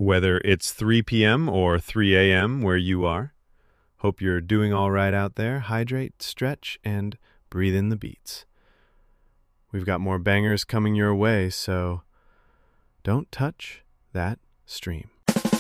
Whether it's 3 p.m. or 3 a.m. where you are, hope you're doing all right out there. Hydrate, stretch, and breathe in the beats. We've got more bangers coming your way, so don't touch that stream.